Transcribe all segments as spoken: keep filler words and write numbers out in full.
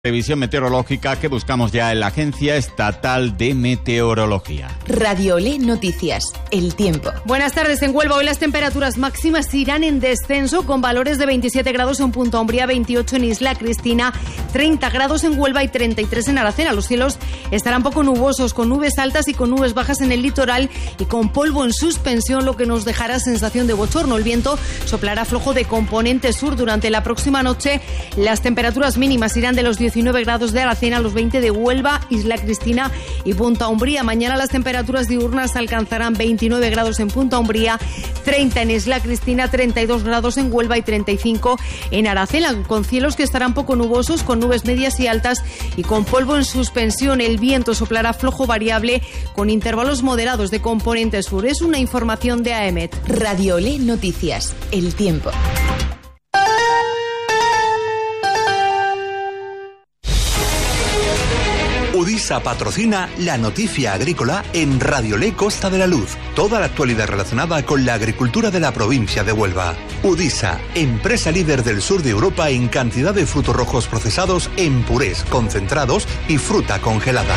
Previsión meteorológica que buscamos ya en la Agencia Estatal de Meteorología. Radio Olé Noticias, el tiempo. Buenas tardes. En Huelva hoy las temperaturas máximas irán en descenso con valores de veintisiete grados en Punta Umbría, veintiocho en Isla Cristina, treinta grados en Huelva y treinta y tres en Aracena. Los cielos estarán poco nubosos, con nubes altas y con nubes bajas en el litoral y con polvo en suspensión, lo que nos dejará sensación de bochorno. El viento soplará flojo de componente sur durante la próxima noche. Las temperaturas mínimas irán de los diecinueve grados de Aracena a los veinte de Huelva, Isla Cristina y Punta Umbría. Mañana las temperaturas diurnas alcanzarán veintinueve grados en Punta Umbría, treinta en Isla Cristina, treinta y dos grados en Huelva y treinta y cinco en Aracena, con cielos que estarán poco nubosos, con nubes medias y altas y con polvo en suspensión. El viento soplará flojo variable con intervalos moderados de componente sur. Es una información de AEMET. Radio Olé Noticias, el tiempo. Udisa patrocina la noticia agrícola en Radio Olé Costa de la Luz. Toda la actualidad relacionada con la agricultura de la provincia de Huelva. Udisa, empresa líder del sur de Europa en cantidad de frutos rojos procesados en purés, concentrados y fruta congelada.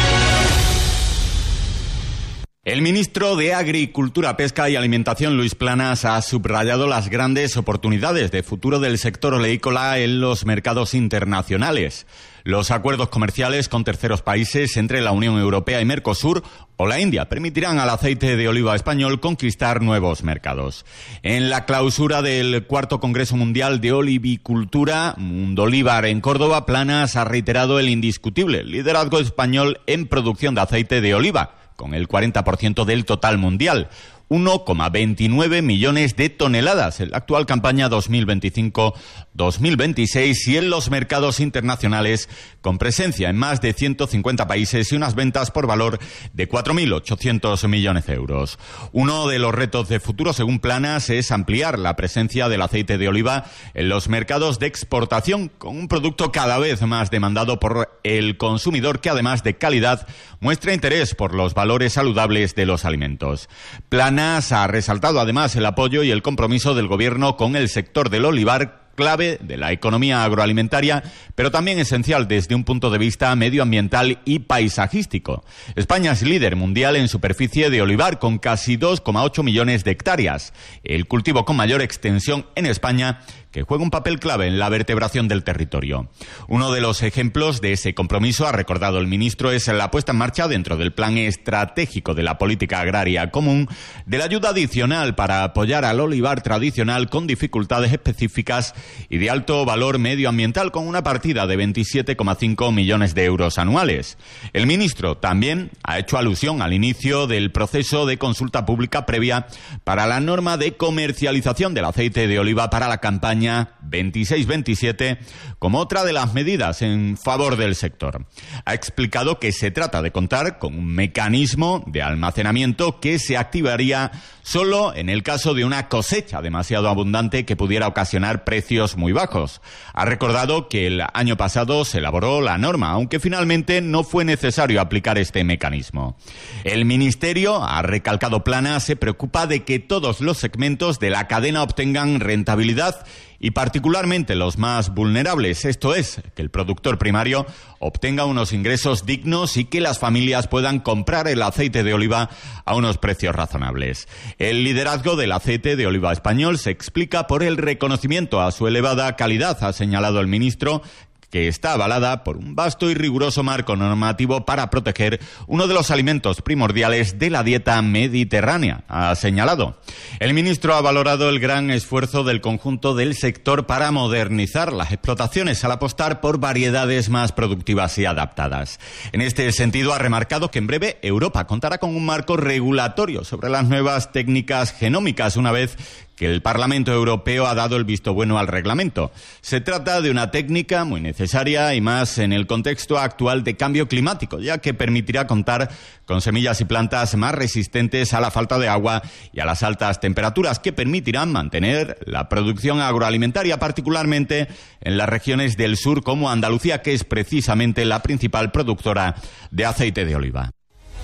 El ministro de Agricultura, Pesca y Alimentación, Luis Planas, ha subrayado las grandes oportunidades de futuro del sector oleícola en los mercados internacionales. Los acuerdos comerciales con terceros países entre la Unión Europea y Mercosur o la India permitirán al aceite de oliva español conquistar nuevos mercados. En la clausura del cuarto Congreso Mundial de Olivicultura, Mundolíbar en Córdoba, Planas ha reiterado el indiscutible liderazgo español en producción de aceite de oliva, con el cuarenta por ciento del total mundial, uno coma veintinueve millones de toneladas en la actual campaña dos mil veinticinco dos mil veintiséis y en los mercados internacionales con presencia en más de ciento cincuenta países y unas ventas por valor de cuatro mil ochocientos millones de euros. Uno de los retos de futuro, según Planas, es ampliar la presencia del aceite de oliva en los mercados de exportación con un producto cada vez más demandado por el consumidor que, además de calidad, muestra interés por los valores saludables de los alimentos. Planas ha resaltado además el apoyo y el compromiso del Gobierno con el sector del olivar, clave de la economía agroalimentaria, pero también esencial desde un punto de vista medioambiental y paisajístico. España es líder mundial en superficie de olivar, con casi dos coma ocho millones de hectáreas, el cultivo con mayor extensión en España, que juega un papel clave en la vertebración del territorio. Uno de los ejemplos de ese compromiso, ha recordado el ministro, es la puesta en marcha dentro del Plan Estratégico de la Política Agraria Común de la ayuda adicional para apoyar al olivar tradicional con dificultades específicas y de alto valor medioambiental, con una partida de veintisiete coma cinco millones de euros anuales. El ministro también ha hecho alusión al inicio del proceso de consulta pública previa para la norma de comercialización del aceite de oliva para la campaña veintiséis veintisiete como otra de las medidas en favor del sector. Ha explicado que se trata de contar con un mecanismo de almacenamiento que se activaría solo en el caso de una cosecha demasiado abundante que pudiera ocasionar precios muy bajos. Ha recordado que el año pasado se elaboró la norma, aunque finalmente no fue necesario aplicar este mecanismo. El Ministerio, ha recalcado Planas, se preocupa de que todos los segmentos de la cadena obtengan rentabilidad y particularmente los más vulnerables, esto es, que el productor primario obtenga unos ingresos dignos y que las familias puedan comprar el aceite de oliva a unos precios razonables. El liderazgo del aceite de oliva español se explica por el reconocimiento a su elevada calidad, ha señalado el ministro, que está avalada por un vasto y riguroso marco normativo para proteger uno de los alimentos primordiales de la dieta mediterránea, ha señalado. El ministro ha valorado el gran esfuerzo del conjunto del sector para modernizar las explotaciones al apostar por variedades más productivas y adaptadas. En este sentido, ha remarcado que en breve Europa contará con un marco regulatorio sobre las nuevas técnicas genómicas, una vez que el Parlamento Europeo ha dado el visto bueno al reglamento. Se trata de una técnica muy necesaria y más en el contexto actual de cambio climático, ya que permitirá contar con semillas y plantas más resistentes a la falta de agua y a las altas temperaturas, que permitirán mantener la producción agroalimentaria, particularmente en las regiones del sur como Andalucía, que es precisamente la principal productora de aceite de oliva.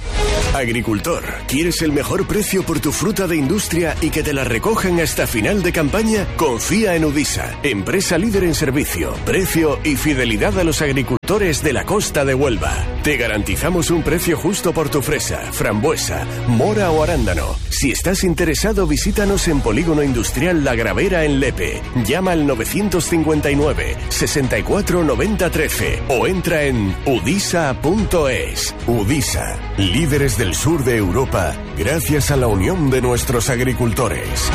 Agricultor, ¿quieres el mejor precio por tu fruta de industria y que te la recojan hasta final de campaña? Confía en Udisa, empresa líder en servicio, precio y fidelidad a los agricultores de la costa de Huelva. Te garantizamos un precio justo por tu fresa, frambuesa, mora o arándano. Si estás interesado, visítanos en Polígono Industrial La Gravera en Lepe. Llama al novecientos cincuenta y nueve, sesenta y cuatro, noventa, trece o entra en udisa punto es. Udisa, líderes del sur de Europa, gracias a la unión de nuestros agricultores.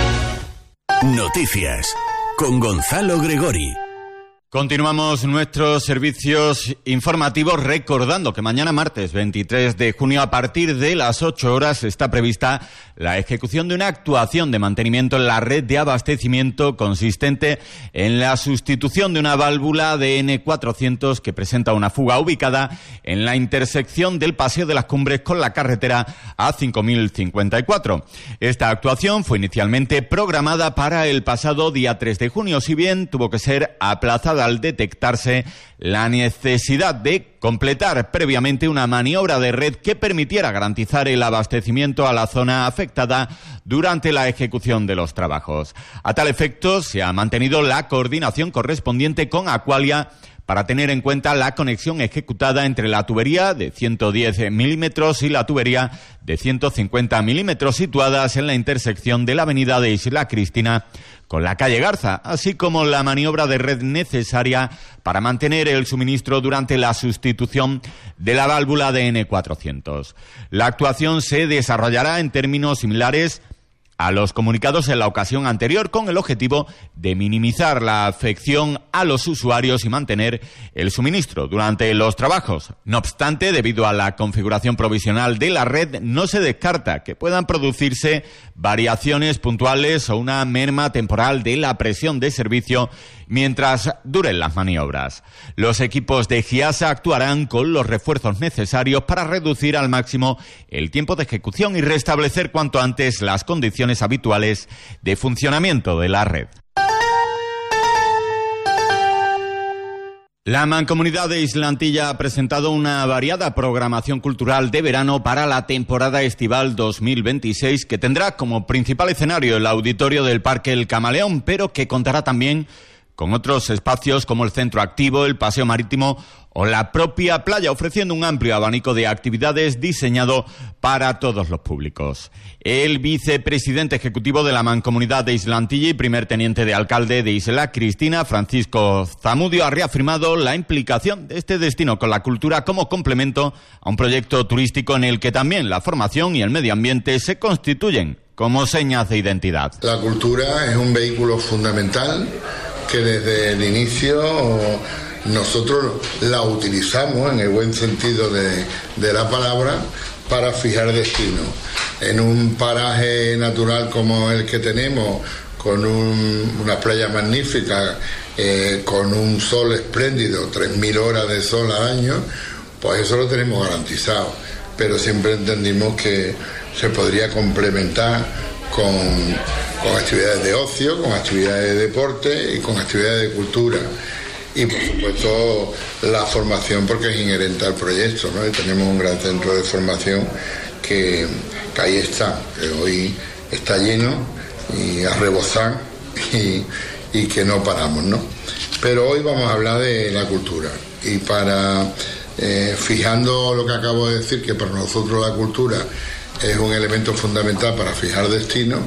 Noticias con Gonzalo Gregori. Continuamos nuestros servicios informativos recordando que mañana martes veintitrés de junio a partir de las ocho horas está prevista la ejecución de una actuación de mantenimiento en la red de abastecimiento consistente en la sustitución de una válvula de N cuatrocientos que presenta una fuga ubicada en la intersección del Paseo de las Cumbres con la carretera A cinco mil cincuenta y cuatro. Esta actuación fue inicialmente programada para el pasado día tres de junio, si bien tuvo que ser aplazada al detectarse la necesidad de completar previamente una maniobra de red que permitiera garantizar el abastecimiento a la zona afectada durante la ejecución de los trabajos. A tal efecto, se ha mantenido la coordinación correspondiente con Aqualia para tener en cuenta la conexión ejecutada entre la tubería de ciento diez milímetros y la tubería de ciento cincuenta milímetros situadas en la intersección de la avenida de Isla Cristina con la calle Garza, así como la maniobra de red necesaria para mantener el suministro durante la sustitución de la válvula de N cuatrocientos. La actuación se desarrollará en términos similares a los comunicados en la ocasión anterior, con el objetivo de minimizar la afección a los usuarios y mantener el suministro durante los trabajos. No obstante, debido a la configuración provisional de la red, no se descarta que puedan producirse variaciones puntuales o una merma temporal de la presión de servicio mientras duren las maniobras. Los equipos de GIASA actuarán con los refuerzos necesarios para reducir al máximo el tiempo de ejecución y restablecer cuanto antes las condiciones habituales de funcionamiento de la red. La Mancomunidad de Islantilla ha presentado una variada programación cultural de verano para la temporada estival dos mil veintiséis, que tendrá como principal escenario el auditorio del Parque El Camaleón, pero que contará también con otros espacios como el Centro Activo, el Paseo Marítimo o la propia playa, ofreciendo un amplio abanico de actividades diseñado para todos los públicos. El vicepresidente ejecutivo de la Mancomunidad de Islantilla y primer teniente de alcalde de Isla Cristina, Francisco Zamudio, ha reafirmado la implicación de este destino con la cultura como complemento a un proyecto turístico en el que también la formación y el medio ambiente se constituyen como señas de identidad. La cultura es un vehículo fundamental que desde el inicio nosotros la utilizamos en el buen sentido de, de la palabra para fijar destino. En un paraje natural como el que tenemos, con un, una playa magnífica, eh, con un sol espléndido, tres mil horas de sol al año, pues eso lo tenemos garantizado. Pero siempre entendimos que se podría complementar con, con actividades de ocio, con actividades de deporte y con actividades de cultura. Y por supuesto la formación, porque es inherente al proyecto, ¿no? Y tenemos un gran centro de formación que, que ahí está, que hoy está lleno y a rebosar y, y que no paramos, ¿no? Pero hoy vamos a hablar de la cultura y para, eh, fijando lo que acabo de decir, que para nosotros la cultura es un elemento fundamental para fijar destino,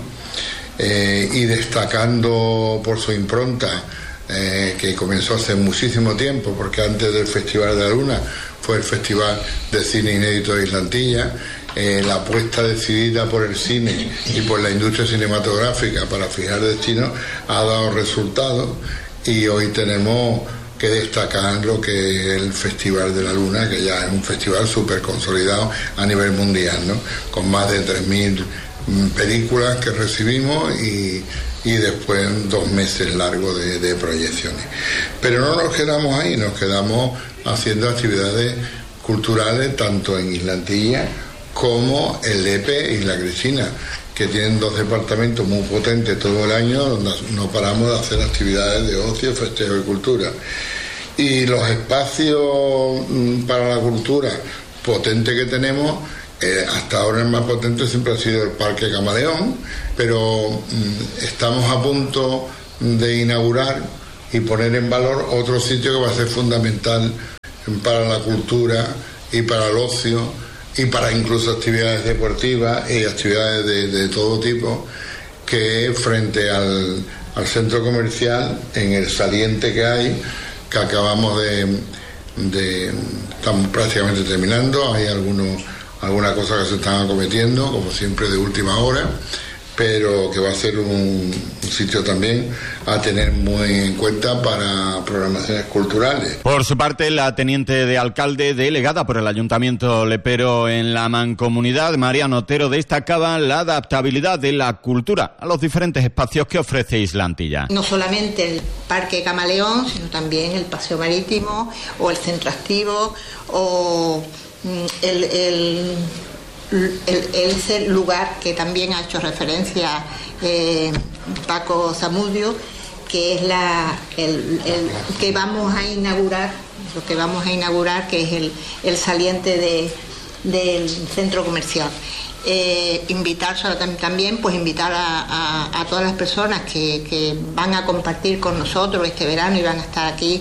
eh, y destacando por su impronta, eh, que comenzó hace muchísimo tiempo, porque antes del Festival de la Luna fue el Festival de Cine Inédito de Islantilla. Eh, la apuesta decidida por el cine y por la industria cinematográfica para fijar destino ha dado resultados, y hoy tenemos que destacar lo que es el Festival de la Luna, que ya es un festival súper consolidado a nivel mundial, ¿no? Con más de tres mil películas que recibimos y, y después dos meses largos de, de proyecciones. Pero no nos quedamos ahí, nos quedamos haciendo actividades culturales tanto en Islantilla como en Lepe e Isla Cristina, que tienen dos departamentos muy potentes todo el año, donde no paramos de hacer actividades de ocio, festejo y cultura. Y los espacios para la cultura potentes que tenemos, Eh, hasta ahora el más potente siempre ha sido el Parque Camaleón, pero mm, estamos a punto de inaugurar y poner en valor otro sitio que va a ser fundamental para la cultura y para el ocio y para incluso actividades deportivas y actividades de, de todo tipo, que es frente al, al centro comercial, en el saliente que hay, que acabamos de, de estamos prácticamente terminando. Hay algunos algunas cosas que se están acometiendo, como siempre de última hora, pero que va a ser un, un sitio también a tener muy en cuenta para programaciones culturales. Por su parte, la teniente de alcalde delegada por el Ayuntamiento lepero en la Mancomunidad, Mariano Otero, destacaba la adaptabilidad de la cultura a los diferentes espacios que ofrece Isla Antilla. No solamente el Parque Camaleón, sino también el Paseo Marítimo o el Centro Activo o el... el El, ese lugar que también ha hecho referencia eh, Paco Zamudio, que es la el, el que vamos a inaugurar, lo que vamos a inaugurar, que es el, el saliente de, del centro comercial. Eh, invitar también, pues invitar a, a, a todas las personas que, que van a compartir con nosotros este verano y van a estar aquí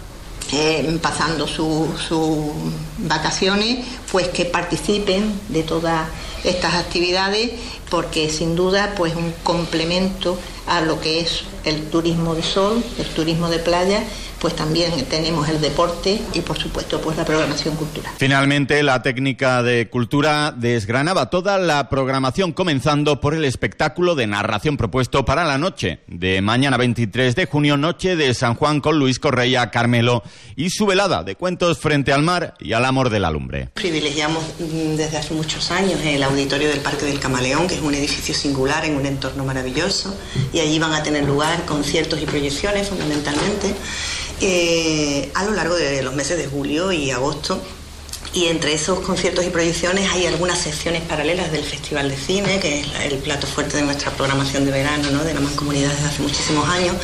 Eh, pasando sus su vacaciones, pues que participen de todas estas actividades, porque sin duda pues un complemento a lo que es el turismo de sol, el turismo de playa, pues también tenemos el deporte y por supuesto pues la programación cultural. Finalmente, la técnica de cultura desgranaba toda la programación, comenzando por el espectáculo de narración propuesto para la noche de mañana veintitrés de junio, Noche de San Juan, con Luis Correia Carmelo y su velada de cuentos frente al mar y al amor de la lumbre. Privilegiamos desde hace muchos años el auditorio del Parque del Camaleón, que es un edificio singular en un entorno maravilloso, y allí van a tener lugar conciertos y proyecciones fundamentalmente eh, a lo largo de los meses de julio y agosto. Y entre esos conciertos y proyecciones hay algunas secciones paralelas del Festival de Cine, que es el plato fuerte de nuestra programación de verano, ¿no?, de la Mancomunidad desde hace muchísimos años.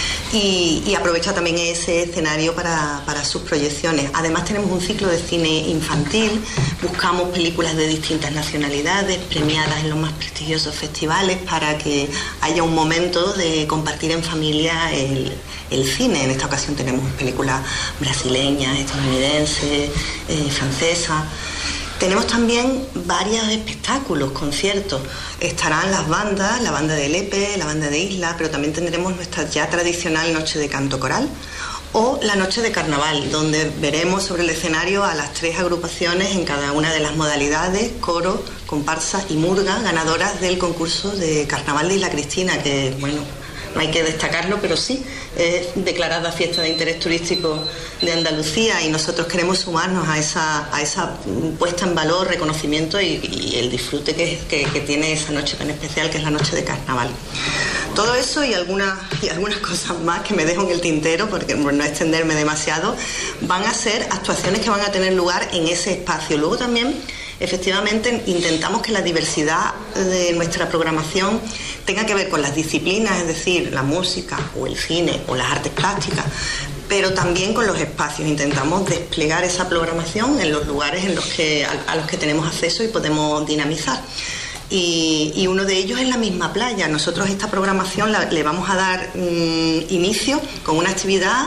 Y, y aprovecha también ese escenario para, para sus proyecciones. Además tenemos un ciclo de cine infantil, buscamos películas de distintas nacionalidades premiadas en los más prestigiosos festivales para que haya un momento de compartir en familia el, el cine. En esta ocasión tenemos películas brasileñas, estadounidenses, eh, francesas. Tenemos también varios espectáculos, conciertos. Estarán las bandas, la banda de Lepe, la banda de Isla, pero también tendremos nuestra ya tradicional noche de canto coral o la noche de carnaval, donde veremos sobre el escenario a las tres agrupaciones en cada una de las modalidades, coro, comparsa y murga, ganadoras del concurso de carnaval de Isla Cristina, que, bueno, no hay que destacarlo, pero sí, es declarada fiesta de interés turístico de Andalucía, y nosotros queremos sumarnos a esa, a esa puesta en valor, reconocimiento y, y el disfrute que, que, que tiene esa noche tan especial, que es la noche de carnaval. Todo eso y algunas, y algunas cosas más que me dejo en el tintero, porque por no extenderme demasiado, van a ser actuaciones que van a tener lugar en ese espacio. Luego también, efectivamente, intentamos que la diversidad de nuestra programación tenga que ver con las disciplinas, es decir, la música o el cine o las artes plásticas, pero también con los espacios. Intentamos desplegar esa programación en los lugares en los que, a, a los que tenemos acceso y podemos dinamizar. Y, y uno de ellos es la misma playa. Nosotros esta programación la, le vamos a dar um, inicio con una actividad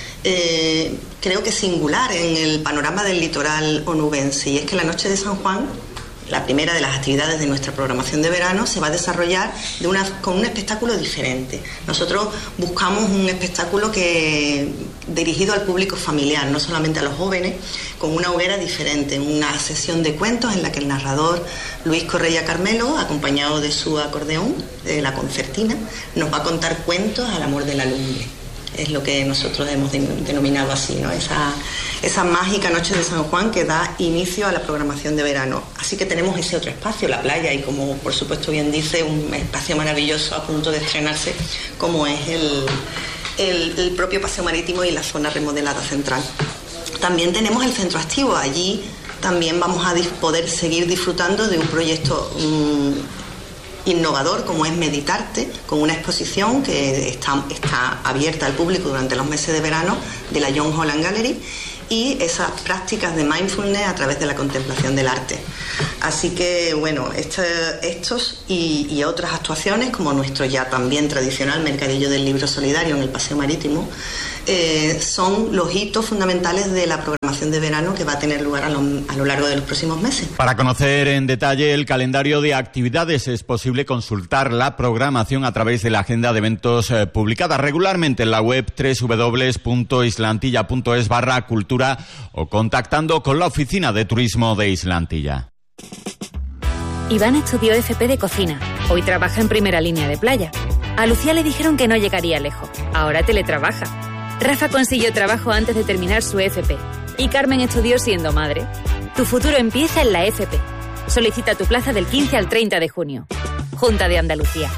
eh, creo que singular en el panorama del litoral onubense, y es que la noche de San Juan, la primera de las actividades de nuestra programación de verano, se va a desarrollar de una, con un espectáculo diferente. Nosotros buscamos un espectáculo que dirigido al público familiar, no solamente a los jóvenes, con una hoguera diferente, una sesión de cuentos en la que el narrador Luis Correia Carmelo, acompañado de su acordeón, de la concertina, nos va a contar cuentos al amor de la lumbre. Es lo que nosotros hemos denominado así, ¿no? Esa, esa mágica noche de San Juan que da inicio a la programación de verano. Así que tenemos ese otro espacio, la playa, y como por supuesto bien dice, un espacio maravilloso a punto de estrenarse, como es el, el, el propio paseo marítimo y la zona remodelada central. También tenemos el centro activo. Allí también vamos a poder seguir disfrutando de un proyecto um, innovador como es Meditarte, con una exposición que está, está abierta al público durante los meses de verano de la John Holland Gallery, y esas prácticas de mindfulness a través de la contemplación del arte. Así que, bueno, este, estos y, y otras actuaciones, como nuestro ya también tradicional Mercadillo del Libro Solidario en el Paseo Marítimo, eh, son los hitos fundamentales de la programación de verano que va a tener lugar a lo, a lo largo de los próximos meses. Para conocer en detalle el calendario de actividades es posible consultar la programación a través de la agenda de eventos eh, publicada regularmente en la web doble u doble u doble u punto islantilla punto es barra cultura o contactando con la Oficina de Turismo de Islantilla. Iván estudió F P de cocina. Hoy trabaja en primera línea de playa. A Lucía le dijeron que no llegaría lejos. Ahora teletrabaja. Rafa consiguió trabajo antes de terminar su F P. Y Carmen estudió siendo madre. Tu futuro empieza en la F P. Solicita tu plaza del quince al treinta de junio. Junta de Andalucía.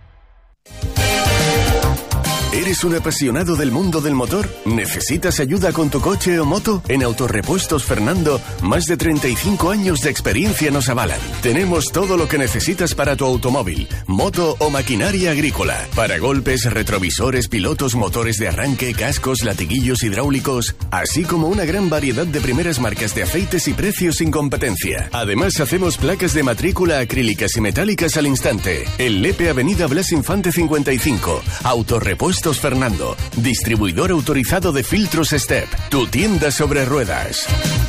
¿Eres un apasionado del mundo del motor? ¿Necesitas ayuda con tu coche o moto? En Autorepuestos Fernando, más de treinta y cinco años de experiencia nos avalan. Tenemos todo lo que necesitas para tu automóvil, moto o maquinaria agrícola. Para golpes, retrovisores, pilotos, motores de arranque, cascos, latiguillos hidráulicos, así como una gran variedad de primeras marcas de aceites y precios sin competencia. Además, hacemos placas de matrícula acrílicas y metálicas al instante. En Lepe, Avenida Blas Infante cincuenta y cinco. Autorepuestos Fernando, distribuidor autorizado de filtros Step, tu tienda sobre ruedas.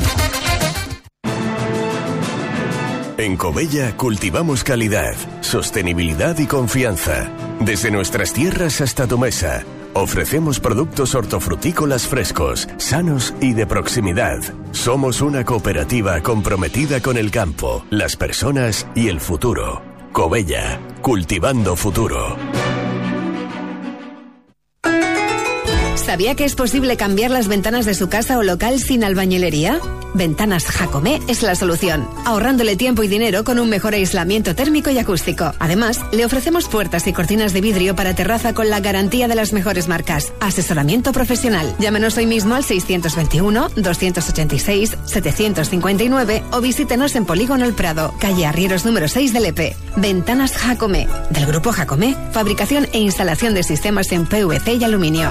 En Covella cultivamos calidad, sostenibilidad y confianza. Desde nuestras tierras hasta tu mesa, ofrecemos productos hortofrutícolas frescos, sanos y de proximidad. Somos una cooperativa comprometida con el campo, las personas y el futuro. Covella, cultivando futuro. ¿Sabía que es posible cambiar las ventanas de su casa o local sin albañilería? Ventanas Jacomé es la solución, ahorrándole tiempo y dinero con un mejor aislamiento térmico y acústico. Además, le ofrecemos puertas y cortinas de vidrio para terraza con la garantía de las mejores marcas. Asesoramiento profesional. Llámenos hoy mismo al seiscientos veintiuno, doscientos ochenta y seis, setecientos cincuenta y nueve o visítenos en Polígono El Prado, calle Arrieros número seis de Lepe. Ventanas Jacomé, del grupo Jacomé, fabricación e instalación de sistemas en P V C y aluminio.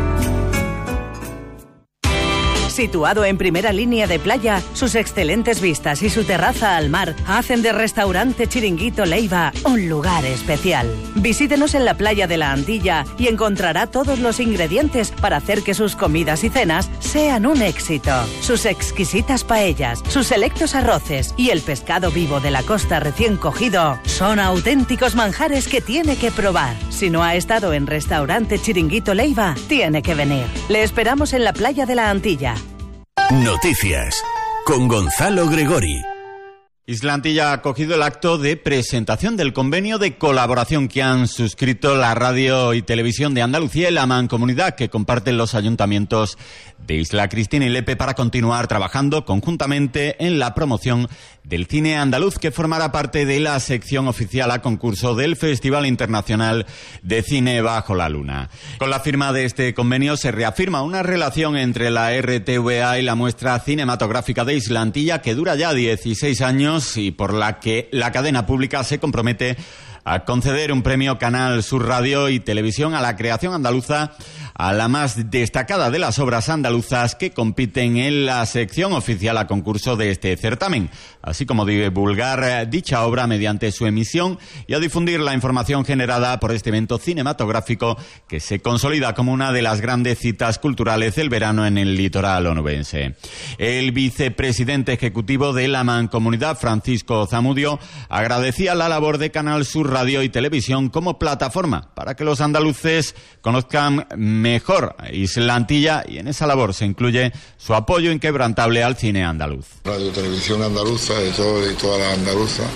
Situado en primera línea de playa, sus excelentes vistas y su terraza al mar hacen de Restaurante Chiringuito Leiva un lugar especial. Visítenos en la playa de la Antilla y encontrará todos los ingredientes para hacer que sus comidas y cenas sean un éxito. Sus exquisitas paellas, sus selectos arroces y el pescado vivo de la costa recién cogido son auténticos manjares que tiene que probar. Si no ha estado en Restaurante Chiringuito Leiva, tiene que venir. Le esperamos en la playa de la Antilla. Noticias con Gonzalo Gregori. Islantilla ha acogido el acto de presentación del convenio de colaboración que han suscrito la Radio y Televisión de Andalucía y la Mancomunidad que comparten los ayuntamientos de Isla Cristina y Lepe para continuar trabajando conjuntamente en la promoción del cine andaluz que formará parte de la sección oficial a concurso del Festival Internacional de Cine Bajo la Luna. Con la firma de este convenio se reafirma una relación entre la R T V A y la muestra cinematográfica de Islantilla que dura ya dieciséis años y por la que la cadena pública se compromete a conceder un premio Canal Sur Radio y Televisión a la creación andaluza, a la más destacada de las obras andaluzas que compiten en la sección oficial a concurso de este certamen, así como divulgar dicha obra mediante su emisión y a difundir la información generada por este evento cinematográfico que se consolida como una de las grandes citas culturales del verano en el litoral onubense. El vicepresidente ejecutivo de la Mancomunidad, Francisco Zamudio, agradecía la labor de Canal Sur Radio y Televisión como plataforma para que los andaluces conozcan mejor Islantilla y en esa labor se incluye su apoyo inquebrantable al cine andaluz. Radio Televisión Andaluza de todo y toda la andaluza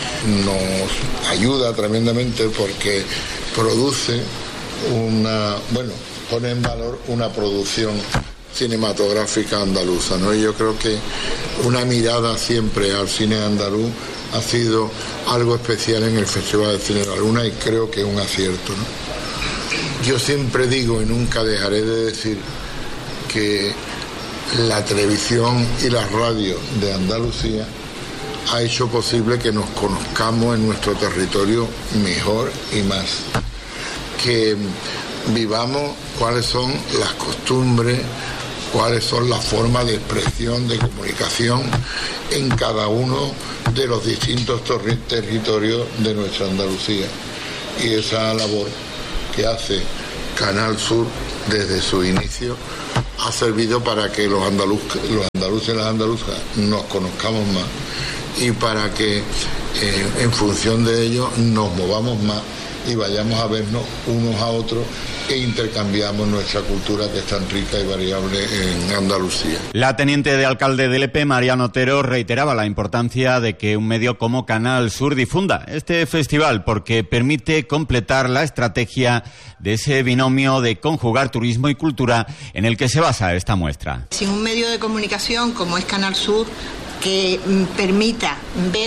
nos ayuda tremendamente porque produce una, bueno, pone en valor una producción cinematográfica andaluza, ¿no? Y yo creo que una mirada siempre al cine andaluz ha sido algo especial en el Festival de Cine de la Luna y creo que es un acierto, ¿no? Yo siempre digo y nunca dejaré de decir que la televisión y la radio de Andalucía ha hecho posible que nos conozcamos en nuestro territorio mejor y más, que vivamos cuáles son las costumbres, cuáles son las formas de expresión, de comunicación en cada uno de los distintos torri- territorios de nuestra Andalucía. Y esa labor que hace Canal Sur desde su inicio ha servido para que los, andaluz, los andaluces y las andaluzas nos conozcamos más y para que eh, en función de ello nos movamos más y vayamos a vernos unos a otros e intercambiamos nuestra cultura, que es tan rica y variable en Andalucía. La teniente de alcalde de Lepe, Mariano Otero, reiteraba la importancia de que un medio como Canal Sur difunda este festival, porque permite completar la estrategia de ese binomio de conjugar turismo y cultura en el que se basa esta muestra. Sin un medio de comunicación como es Canal Sur, que mm, permita ver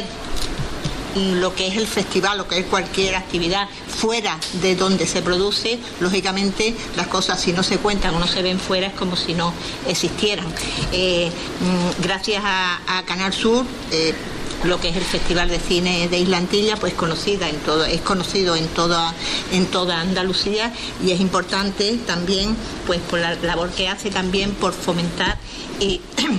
lo que es el festival, lo que es cualquier actividad fuera de donde se produce, lógicamente las cosas, si no se cuentan o no se ven fuera, es como si no existieran. Eh, gracias a, a Canal Sur, eh, lo que es el Festival de Cine de Isla Antilla, pues conocida en todo, es conocido en toda, en toda Andalucía, y es importante también, pues por la labor que hace también por fomentar y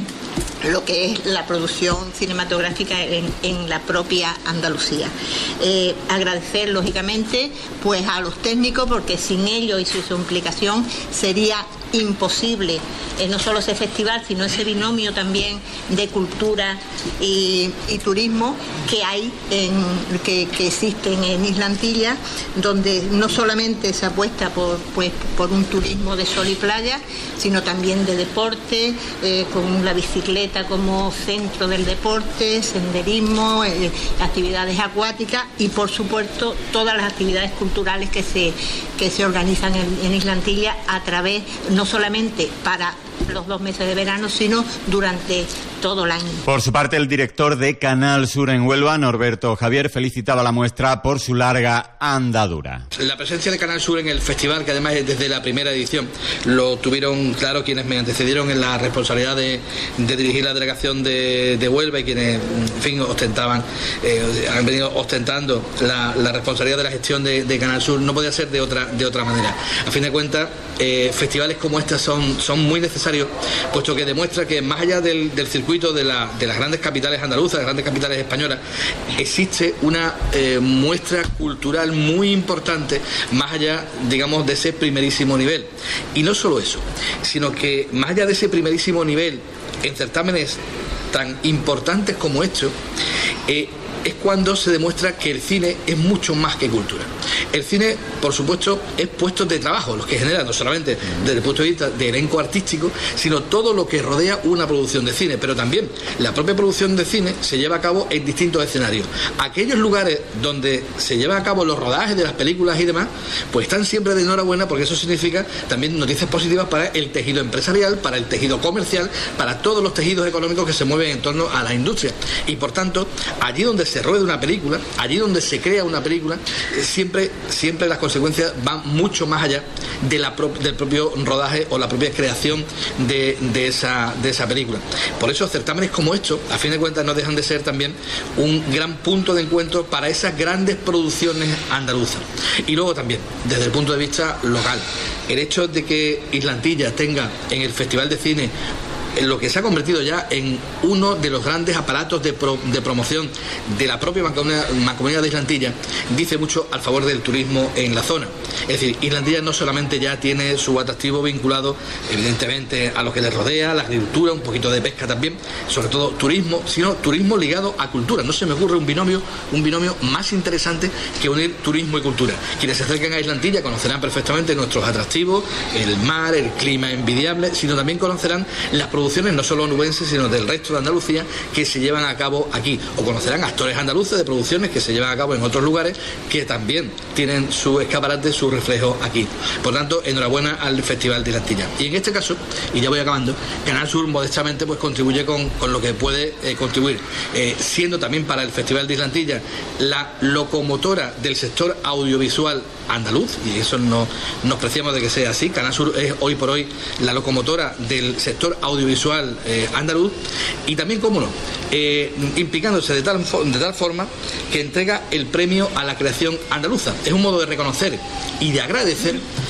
lo que es la producción cinematográfica en, en la propia Andalucía. Eh, agradecer lógicamente pues a los técnicos, porque sin ellos y su implicación sería imposible eh, no solo ese festival, sino ese binomio también de cultura y, y turismo que hay en, que, que existen en Isla Antilla, donde no solamente se apuesta por, pues, por un turismo de sol y playa, sino también de deporte, eh, con la bicicleta como centro del deporte, senderismo, eh, actividades acuáticas y por supuesto todas las actividades culturales que se, que se organizan en, en Isla Antilla, a través, no solamente para los dos meses de verano, sino durante todo el año. Por su parte, el director de Canal Sur en Huelva, Norberto Javier, felicitaba la muestra por su larga andadura. La presencia de Canal Sur en el festival, que además es desde la primera edición, lo tuvieron claro quienes me antecedieron en la responsabilidad de, de dirigir la delegación de, de Huelva, y quienes, en fin, ostentaban, eh, han venido ostentando la, la responsabilidad de la gestión de, de Canal Sur. No podía ser de otra, de otra manera. A fin de cuentas, eh, festivales como este son, son muy necesarios, puesto que demuestra que más allá del, del circuito de, la, de las grandes capitales andaluzas, de las grandes capitales españolas, existe una eh, muestra cultural muy importante, más allá, digamos, de ese primerísimo nivel. Y no solo eso, sino que más allá de ese primerísimo nivel, en certámenes tan importantes como estos, eh, es cuando se demuestra que el cine es mucho más que cultura. El cine, por supuesto, es puestos de trabajo, los que generan, no solamente desde el punto de vista de elenco artístico, sino todo lo que rodea una producción de cine. Pero también la propia producción de cine se lleva a cabo en distintos escenarios. Aquellos lugares donde se llevan a cabo los rodajes de las películas y demás, pues están siempre de enhorabuena, porque eso significa también noticias positivas para el tejido empresarial, para el tejido comercial, para todos los tejidos económicos que se mueven en torno a la industria. Y por tanto, allí donde se rueda una película, allí donde se crea una película, eh, siempre, siempre las consecuencias van mucho más allá de la pro, del propio rodaje o la propia creación de, de, esa, de esa película. Por eso certámenes como estos, a fin de cuentas, no dejan de ser también un gran punto de encuentro para esas grandes producciones andaluzas. Y luego también, desde el punto de vista local, el hecho de que Isla Antilla tenga en el Festival de Cine en lo que se ha convertido ya en uno de los grandes aparatos de, pro, de promoción de la propia Mancomunidad, Mancomunidad de Isla Antilla, dice mucho al favor del turismo en la zona. Es decir, Isla Antilla no solamente ya tiene su atractivo vinculado evidentemente a lo que le rodea, la agricultura, un poquito de pesca también, sobre todo turismo, sino turismo ligado a cultura. No se me ocurre un binomio, un binomio más interesante que unir turismo y cultura. Quienes se acerquen a Isla Antilla conocerán perfectamente nuestros atractivos, el mar, el clima envidiable, sino también conocerán las producciones no solo onubenses, sino del resto de Andalucía, que se llevan a cabo aquí, o conocerán actores andaluces de producciones que se llevan a cabo en otros lugares, que también tienen su escaparate, su reflejo aquí. Por tanto, enhorabuena al Festival de Isla Antilla. Y en este caso, y ya voy acabando, Canal Sur modestamente pues contribuye con, con lo que puede eh, contribuir, eh, siendo también para el Festival de Isla Antilla la locomotora del sector audiovisual andaluz, y eso no nos preciamos de que sea así. Canal Sur es hoy por hoy la locomotora del sector audiovisual eh, andaluz, y también, cómo no, eh, implicándose de tal, de tal forma que entrega el premio a la creación andaluza. Es un modo de reconocer y de agradecer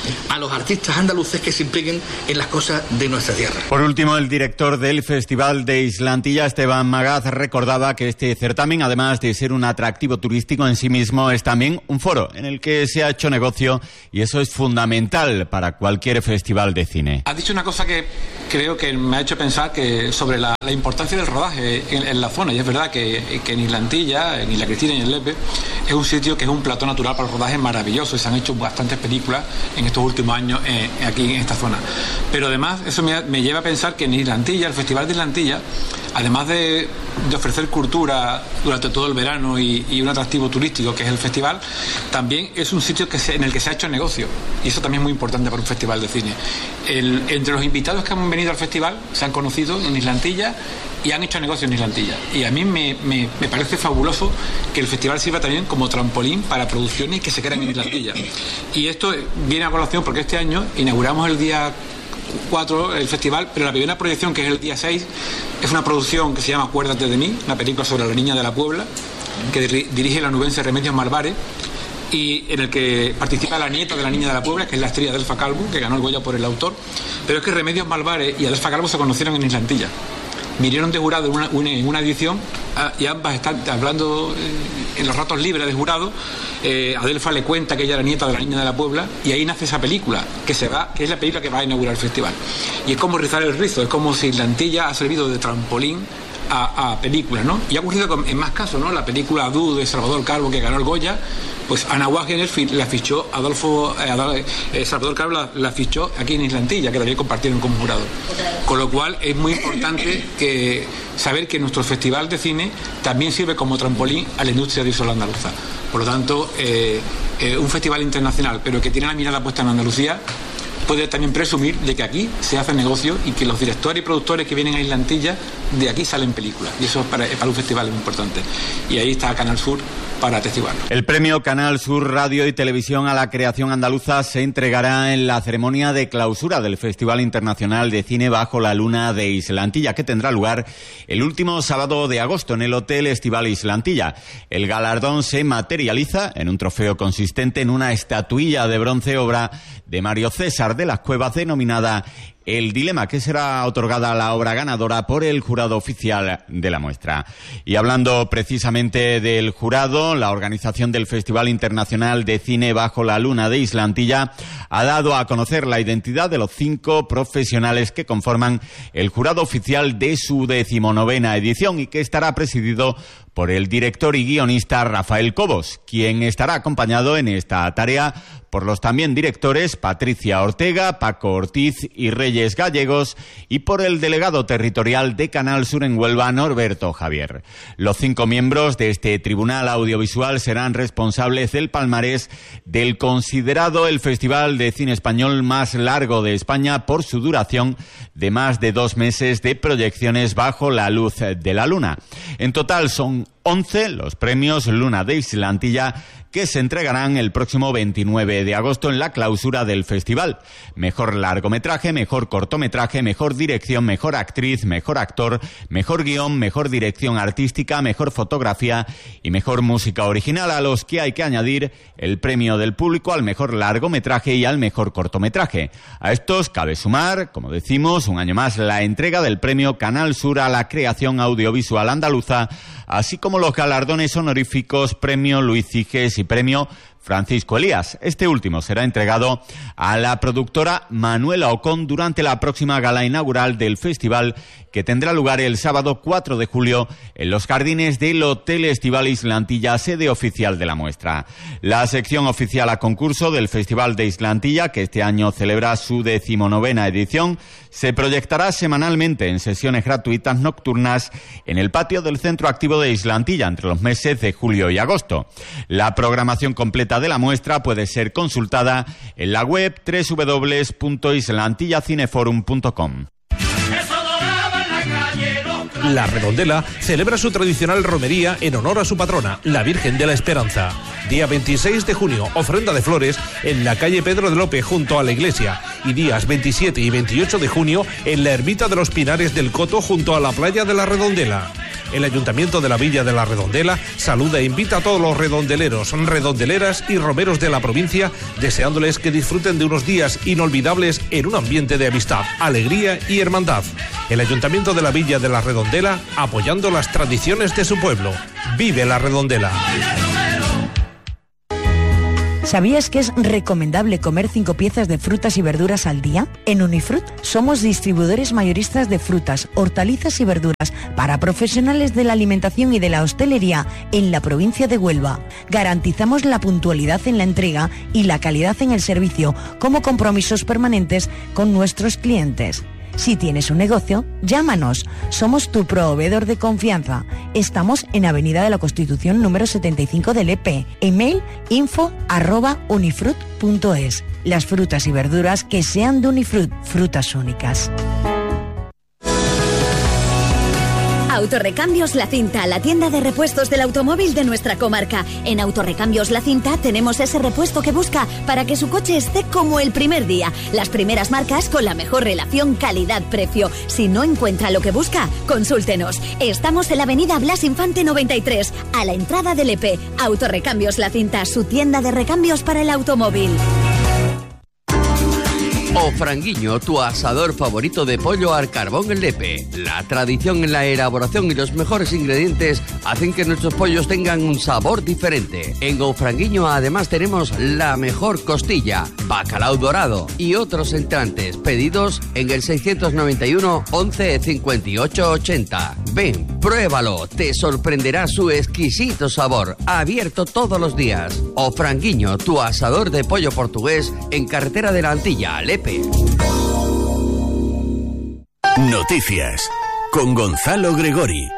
a los artistas andaluces que se impliquen en las cosas de nuestra tierra. Por último, el director del Festival de Islantilla, Esteban Magaz, recordaba que este certamen, además de ser un atractivo turístico en sí mismo, es también un foro en el que se ha hecho negocio, y eso es fundamental para cualquier festival de cine. Ha dicho una cosa que creo que me ha hecho pensar que sobre la, la importancia del rodaje en, en la zona, y es verdad que, que en Islantilla, en Isla Cristina y en Lepe, es un sitio que es un plató natural para el rodaje maravilloso, y se han hecho bastantes películas en estos últimos años eh, aquí en esta zona. Pero además eso me, me lleva a pensar que en Islantilla, el Festival de Islantilla, además de, de ofrecer cultura durante todo el verano y, y un atractivo turístico que es el festival, también es un sitio que se, en el que se ha hecho negocio, y eso también es muy importante para un festival de cine. El, entre los invitados que han venido al festival se han conocido en Islantilla y han hecho negocio en Islantilla, y a mí me, me, me parece fabuloso que el festival sirva también como trampolín para producciones que se crean en Islantilla. Y esto viene a colación porque este año inauguramos el día cuatro el festival, pero la primera proyección, que es el día seis, es una producción que se llama Acuérdate de mí, una película sobre la niña de la Puebla, que dirige la nubense Remedios Malvares, y en el que participa la nieta de la niña de la Puebla, que es la estrella Adelfa Calvo, que ganó el Goya por el autor. Pero es que Remedios Malvares y Adelfa Calvo se conocieron en Islantilla. Vinieron de jurado en una, una, en una edición, y ambas están hablando eh, en los ratos libres de jurado. eh, Adelfa le cuenta que ella era nieta de la niña de la Puebla, y ahí nace esa película, que se va, que es la película que va a inaugurar el festival. Y es como rizar el rizo, es como si Islantilla ha servido de trampolín a, a películas, ¿no? Y ha ocurrido con, en más casos, ¿no? La película Adu de Salvador Calvo, que ganó el Goya, pues Ana Wagner la fichó Adolfo eh, Adol, eh, Salvador Calvo la, la fichó aquí en Islantilla, que también compartieron como jurado. Con lo cual es muy importante que saber que nuestro festival de cine también sirve como trampolín a la industria audiovisual andaluza. Por lo tanto, eh, eh, un festival internacional, pero que tiene la mirada puesta en Andalucía, puede también presumir de que aquí se hace negocio y que los directores y productores que vienen a Islantilla, de aquí salen películas. Y eso para, para un festival es muy importante. Y ahí está Canal Sur para atestiguarlo. El premio Canal Sur Radio y Televisión a la Creación Andaluza se entregará en la ceremonia de clausura del Festival Internacional de Cine Bajo la Luna de Islantilla, que tendrá lugar el último sábado de agosto en el Hotel Estival Islantilla. El galardón se materializa en un trofeo consistente en una estatuilla de bronce, obra de Mario César de las Cuevas, denominada El Dilema, que será otorgada a la obra ganadora por el jurado oficial de la muestra. Y hablando precisamente del jurado, la organización del Festival Internacional de Cine Bajo la Luna de Islantilla ha dado a conocer la identidad de los cinco profesionales que conforman el jurado oficial de su decimonovena edición, y que estará presidido por el director y guionista Rafael Cobos, quien estará acompañado en esta tarea por los también directores Patricia Ortega, Paco Ortiz y Reyes Gallegos, y por el delegado territorial de Canal Sur en Huelva, Norberto Javier. Los cinco miembros de este tribunal audiovisual serán responsables del palmarés del considerado el Festival de Cine Español más largo de España por su duración de más de dos meses de proyecciones bajo la luz de la luna. En total son once los premios Luna de Islantilla, que se entregarán el próximo veintinueve de agosto en la clausura del festival. Mejor largometraje, mejor cortometraje, mejor dirección, mejor actriz, mejor actor, mejor guión, mejor dirección artística, mejor fotografía y mejor música original, a los que hay que añadir el premio del público al mejor largometraje y al mejor cortometraje. A estos cabe sumar, como decimos, un año más la entrega del premio Canal Sur a la creación audiovisual andaluza, así como los galardones honoríficos Premio Luis Ciges y Premio Francisco Elías. Este último será entregado a la productora Manuela Ocón durante la próxima gala inaugural del festival, que tendrá lugar el sábado cuatro de julio en los jardines del Hotel Estival Islantilla, sede oficial de la muestra. La sección oficial a concurso del Festival de Islantilla, que este año celebra su decimonovena edición, se proyectará semanalmente en sesiones gratuitas nocturnas en el patio del Centro Activo de Islantilla entre los meses de julio y agosto. La programación completa de la muestra puede ser consultada en la web doble u doble u doble u punto islantillacineforum punto com. La Redondela celebra su tradicional romería en honor a su patrona, la Virgen de la Esperanza. Día veintiséis de junio, ofrenda de flores en la calle Pedro de Lope junto a la iglesia, y días veintisiete y veintiocho de junio en la ermita de los Pinares del Coto junto a la playa de la Redondela. El Ayuntamiento de la Villa de la Redondela saluda e invita a todos los redondeleros, redondeleras y romeros de la provincia, deseándoles que disfruten de unos días inolvidables en un ambiente de amistad, alegría y hermandad. El Ayuntamiento de la Villa de la Redondela, apoyando las tradiciones de su pueblo. ¡Vive la Redondela! ¿Sabías que es recomendable comer cinco piezas de frutas y verduras al día? En Unifrut somos distribuidores mayoristas de frutas, hortalizas y verduras para profesionales de la alimentación y de la hostelería en la provincia de Huelva. Garantizamos la puntualidad en la entrega y la calidad en el servicio como compromisos permanentes con nuestros clientes. Si tienes un negocio, llámanos. Somos tu proveedor de confianza. Estamos en Avenida de la Constitución número setenta y cinco de Lepe. Email info arroba unifrut punto es. Las frutas y verduras que sean de Unifrut, frutas únicas. Autorrecambios La Cinta, la tienda de repuestos del automóvil de nuestra comarca. En Autorrecambios La Cinta tenemos ese repuesto que busca para que su coche esté como el primer día. Las primeras marcas con la mejor relación calidad-precio. Si no encuentra lo que busca, consúltenos. Estamos en la avenida Blas Infante noventa y tres, a la entrada del E P. Autorrecambios La Cinta, su tienda de recambios para el automóvil. O Franguiño, tu asador favorito de pollo al carbón en Lepe. La tradición en la elaboración y los mejores ingredientes hacen que nuestros pollos tengan un sabor diferente. En O Franguiño además tenemos la mejor costilla, bacalao dorado y otros entrantes. Pedidos en el seiscientos noventa y uno once cincuenta y ocho ochenta. Ven, pruébalo, te sorprenderá su exquisito sabor. Abierto todos los días. O Franguiño, tu asador de pollo portugués en carretera de la Antilla, Lepe. Noticias con Gonzalo Gregori.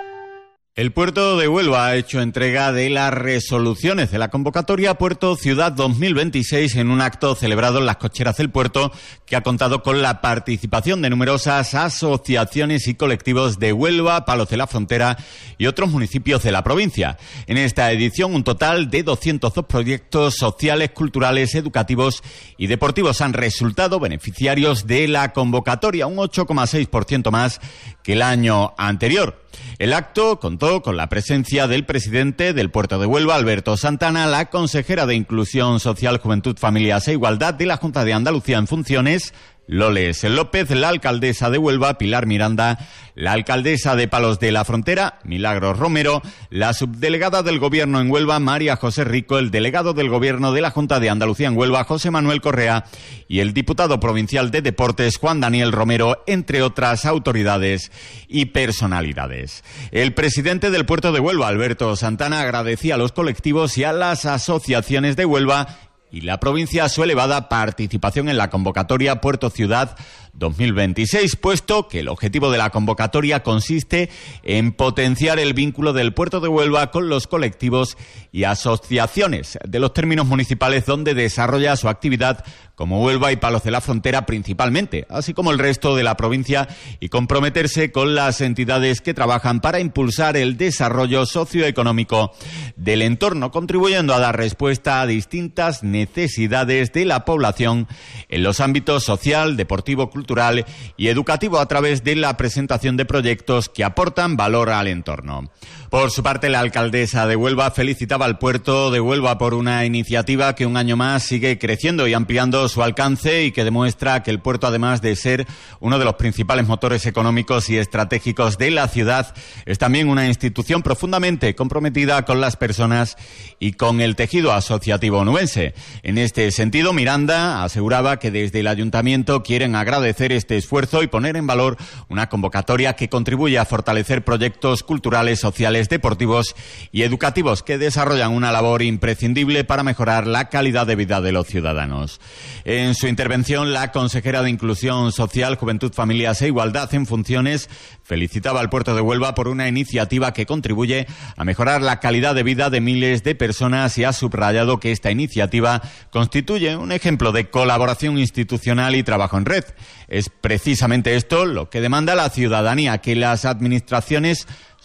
El puerto de Huelva ha hecho entrega de las resoluciones de la convocatoria Puerto Ciudad dos mil veintiséis en un acto celebrado en las cocheras del puerto que ha contado con la participación de numerosas asociaciones y colectivos de Huelva, Palos de la Frontera y otros municipios de la provincia. En esta edición, un total de doscientos dos proyectos sociales, culturales, educativos y deportivos han resultado beneficiarios de la convocatoria, un ocho coma seis por ciento más que el año anterior. El acto contó con la presencia del presidente del Puerto de Huelva, Alberto Santana, la consejera de Inclusión Social, Juventud, Familias e Igualdad de la Junta de Andalucía en funciones, Loles López, la alcaldesa de Huelva, Pilar Miranda, la alcaldesa de Palos de la Frontera, Milagros Romero, la subdelegada del Gobierno en Huelva, María José Rico, el delegado del Gobierno de la Junta de Andalucía en Huelva, José Manuel Correa, y el diputado provincial de Deportes, Juan Daniel Romero, entre otras autoridades y personalidades. El presidente del Puerto de Huelva, Alberto Santana, agradecía a los colectivos y a las asociaciones de Huelva y la provincia su elevada participación en la convocatoria Puerto Ciudad dos mil veintiséis, puesto que el objetivo de la convocatoria consiste en potenciar el vínculo del Puerto de Huelva con los colectivos y asociaciones de los términos municipales donde desarrolla su actividad, como Huelva y Palos de la Frontera principalmente, así como el resto de la provincia, y comprometerse con las entidades que trabajan para impulsar el desarrollo socioeconómico del entorno, contribuyendo a dar respuesta a distintas necesidades de la población en los ámbitos social, deportivo, cultural y educativo a través de la presentación de proyectos que aportan valor al entorno. Por su parte, la alcaldesa de Huelva felicitaba al Puerto de Huelva por una iniciativa que un año más sigue creciendo y ampliando su alcance y que demuestra que el puerto, además de ser uno de los principales motores económicos y estratégicos de la ciudad, es también una institución profundamente comprometida con las personas y con el tejido asociativo onubense. En este sentido, Miranda aseguraba que desde el ayuntamiento quieren agradecer este esfuerzo y poner en valor una convocatoria que contribuye a fortalecer proyectos culturales, sociales, deportivos y educativos que desarrollan una labor imprescindible para mejorar la calidad de vida de los ciudadanos. En su intervención, la consejera de Inclusión Social, Juventud, Familias e Igualdad en funciones felicitaba al Puerto de Huelva por una iniciativa que contribuye a mejorar la calidad de vida de miles de personas y ha subrayado que esta iniciativa constituye un ejemplo de colaboración institucional y trabajo en red. Es precisamente esto lo que demanda la ciudadanía, que las administraciones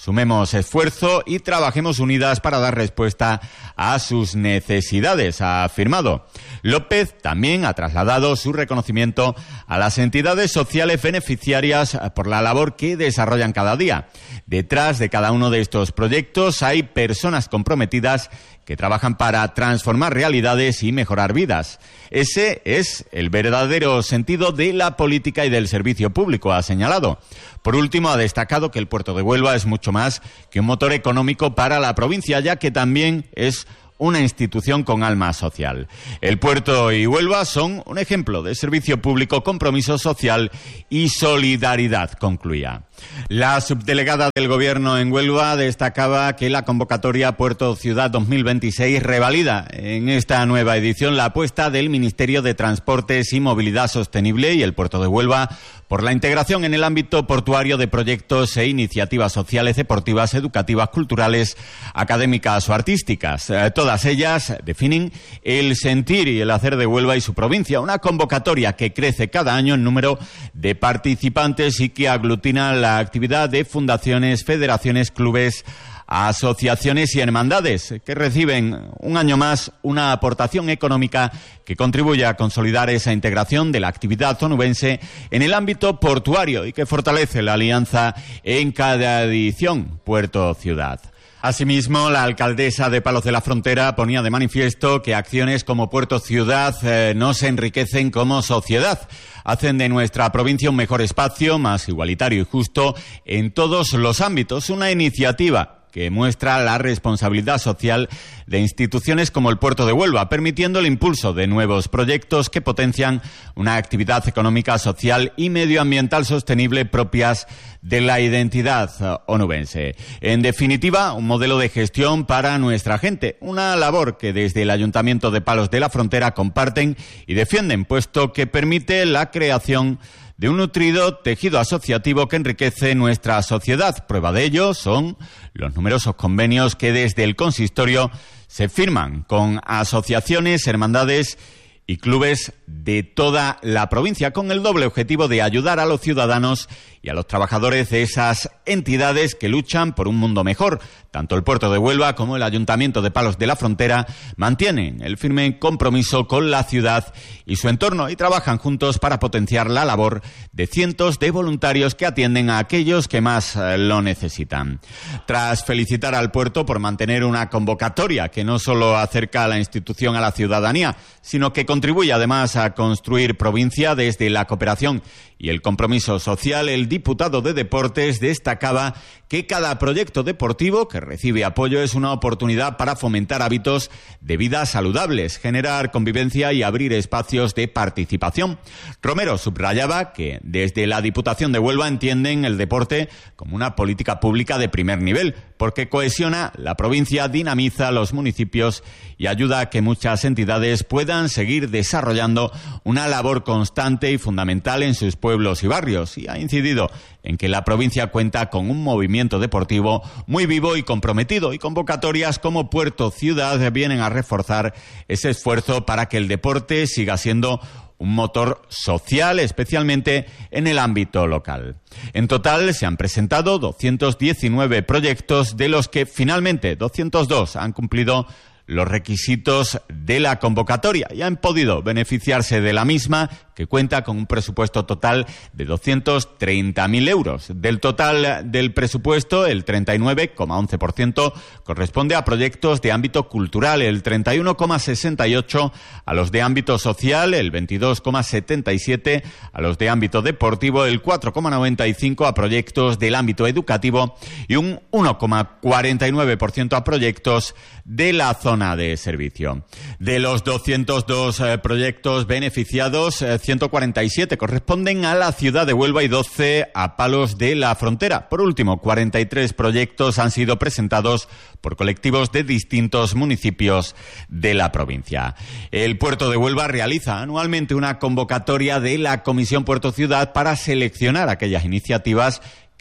Sumemos esfuerzo y trabajemos unidas para dar respuesta a sus necesidades, ha afirmado. López también ha trasladado su reconocimiento a las entidades sociales beneficiarias por la labor que desarrollan cada día. Detrás de cada uno de estos proyectos hay personas comprometidas que trabajan para transformar realidades y mejorar vidas. Ese es el verdadero sentido de la política y del servicio público, ha señalado. Por último, ha destacado que el puerto de Huelva es mucho más que un motor económico para la provincia, ya que también es una institución con alma social. El puerto y Huelva son un ejemplo de servicio público, compromiso social y solidaridad, concluía. La subdelegada del Gobierno en Huelva destacaba que la convocatoria Puerto Ciudad dos mil veintiséis revalida en esta nueva edición la apuesta del Ministerio de Transportes y Movilidad Sostenible y el Puerto de Huelva por la integración en el ámbito portuario de proyectos e iniciativas sociales, deportivas, educativas, culturales, académicas o artísticas. Eh, todas ellas definen el sentir y el hacer de Huelva y su provincia, una convocatoria que crece cada año en número de participantes y que aglutina la actividad de fundaciones, federaciones, clubes, asociaciones y hermandades que reciben un año más una aportación económica que contribuye a consolidar esa integración de la actividad onubense en el ámbito portuario y que fortalece la alianza en cada edición Puerto-Ciudad. Asimismo, la alcaldesa de Palos de la Frontera ponía de manifiesto que acciones como Puerto Ciudad eh, no se enriquecen como sociedad. Hacen de nuestra provincia un mejor espacio, más igualitario y justo en todos los ámbitos. Una iniciativa que muestra la responsabilidad social de instituciones como el Puerto de Huelva, permitiendo el impulso de nuevos proyectos que potencian una actividad económica, social y medioambiental sostenible propias de la identidad onubense. En definitiva, un modelo de gestión para nuestra gente, una labor que desde el Ayuntamiento de Palos de la Frontera comparten y defienden, puesto que permite la creación de un nutrido tejido asociativo que enriquece nuestra sociedad. Prueba de ello son los numerosos convenios que desde el consistorio se firman con asociaciones, hermandades y clubes de toda la provincia, con el doble objetivo de ayudar a los ciudadanos y a los trabajadores de esas entidades que luchan por un mundo mejor. Tanto el Puerto de Huelva como el Ayuntamiento de Palos de la Frontera mantienen el firme compromiso con la ciudad y su entorno y trabajan juntos para potenciar la labor de cientos de voluntarios que atienden a aquellos que más lo necesitan. Tras felicitar al puerto por mantener una convocatoria que no solo acerca a la institución a la ciudadanía, sino que contribuye además a construir provincia desde la cooperación y el compromiso social, el diputado de Deportes destacaba que cada proyecto deportivo que recibe apoyo es una oportunidad para fomentar hábitos de vida saludables, generar convivencia y abrir espacios de participación. Romero subrayaba que desde la Diputación de Huelva entienden el deporte como una política pública de primer nivel, porque cohesiona la provincia, dinamiza los municipios y ayuda a que muchas entidades puedan seguir desarrollando una labor constante y fundamental en sus pueblos y barrios, y ha incidido en que la provincia cuenta con un movimiento deportivo muy vivo y comprometido, y convocatorias como Puerto Ciudad vienen a reforzar ese esfuerzo para que el deporte siga siendo un motor social, especialmente en el ámbito local. En total se han presentado doscientos diecinueve proyectos, de los que finalmente doscientos dos han cumplido los requisitos de la convocatoria y han podido beneficiarse de la misma, que cuenta con un presupuesto total de doscientos treinta mil euros. Del total del presupuesto, el treinta y nueve coma once por ciento corresponde a proyectos de ámbito cultural, el treinta y uno coma sesenta y ocho por ciento a los de ámbito social, el veintidós coma setenta y siete por ciento a los de ámbito deportivo, el cuatro coma noventa y cinco por ciento a proyectos del ámbito educativo y un uno coma cuarenta y nueve por ciento a proyectos de la zona de servicio. De los doscientos dos eh, proyectos beneficiados, eh, ciento cuarenta y siete corresponden a la ciudad de Huelva y doce a Palos de la Frontera. Por último, cuarenta y tres proyectos han sido presentados por colectivos de distintos municipios de la provincia. El Puerto de Huelva realiza anualmente una convocatoria de la Comisión Puerto Ciudad para seleccionar aquellas iniciativas que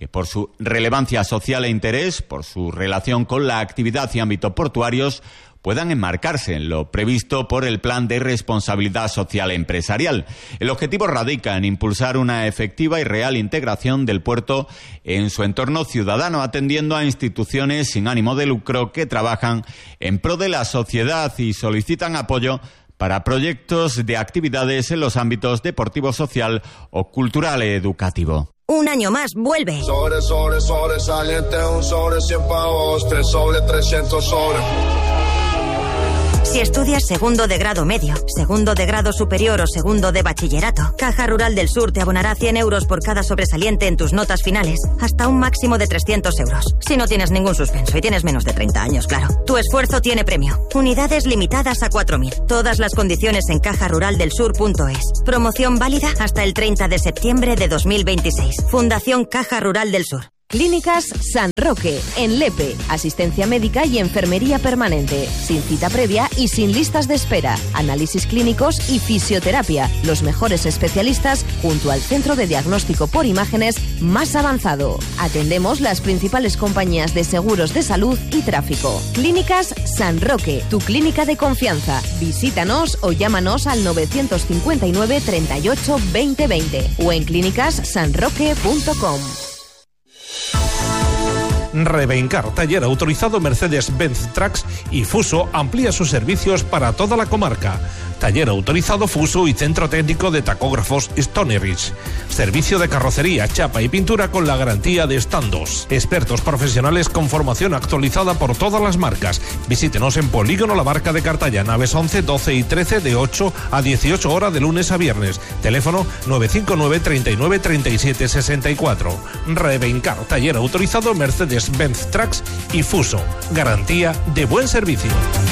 que por su relevancia social e interés, por su relación con la actividad y ámbito portuarios, puedan enmarcarse en lo previsto por el Plan de Responsabilidad Social Empresarial. El objetivo radica en impulsar una efectiva y real integración del puerto en su entorno ciudadano, atendiendo a instituciones sin ánimo de lucro que trabajan en pro de la sociedad y solicitan apoyo para proyectos de actividades en los ámbitos deportivo, social o cultural e educativo. Un año más, vuelve. Sobre, sobre, sobresaliente, un sobre cien pavos, tres sobre trescientos sobre. Si estudias segundo de grado medio, segundo de grado superior o segundo de bachillerato, Caja Rural del Sur te abonará cien euros por cada sobresaliente en tus notas finales, hasta un máximo de trescientos euros. Si no tienes ningún suspenso y tienes menos de treinta años, claro. Tu esfuerzo tiene premio. Unidades limitadas a cuatro mil. Todas las condiciones en caja rural del sur punto es. Promoción válida hasta el treinta de septiembre de dos mil veintiséis. Fundación Caja Rural del Sur. Clínicas San Roque, en Lepe. Asistencia médica y enfermería permanente. Sin cita previa y sin listas de espera. Análisis clínicos y fisioterapia. Los mejores especialistas junto al centro de diagnóstico por imágenes más avanzado. Atendemos las principales compañías de seguros de salud y tráfico. Clínicas San Roque, tu clínica de confianza. Visítanos o llámanos al novecientos cincuenta y nueve, treinta y ocho, veinte veinte o en clínicas san roque punto com. Revencar, taller autorizado Mercedes-Benz Trucks y Fuso amplía sus servicios para toda la comarca. Taller autorizado Fuso y centro técnico de tacógrafos Stonerich. Servicio de carrocería, chapa y pintura con la garantía de Standos. Expertos profesionales con formación actualizada por todas las marcas. Visítenos en Polígono La Barca de Cartaya, naves once, doce y trece de ocho a dieciocho horas de lunes a viernes. Teléfono nueve cinco nueve, treinta y nueve, treinta y siete, sesenta y cuatro. Revencar, taller autorizado Mercedes-Benz Trucks y Fuso. Garantía de buen servicio.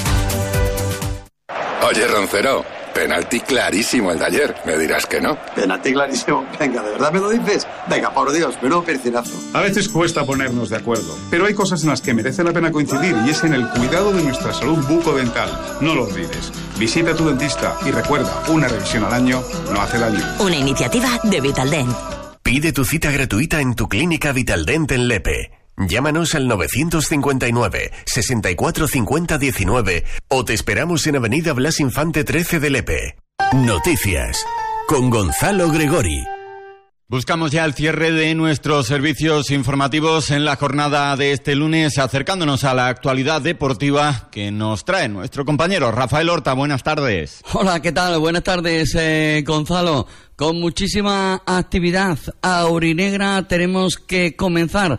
Oye, Roncero, penalti clarísimo el de ayer. Me dirás que no. Penalti clarísimo. Venga, ¿de verdad me lo dices? Venga, por Dios, menudo percinazo. A veces cuesta ponernos de acuerdo, pero hay cosas en las que merece la pena coincidir y es en el cuidado de nuestra salud bucodental. No lo olvides. Visita a tu dentista y recuerda, una revisión al año no hace daño. Una iniciativa de Vitaldent. Pide tu cita gratuita en tu clínica Vitaldent en Lepe. Llámanos al novecientos cincuenta y nueve, sesenta y cuatro cincuenta diecinueve o te esperamos en Avenida Blas Infante trece de Lepe. Noticias con Gonzalo Gregori. Buscamos ya el cierre de nuestros servicios informativos en la jornada de este lunes, acercándonos a la actualidad deportiva que nos trae nuestro compañero Rafael Horta. Buenas tardes. Hola, ¿qué tal? Buenas tardes, eh, Gonzalo. Con muchísima actividad aurinegra tenemos que comenzar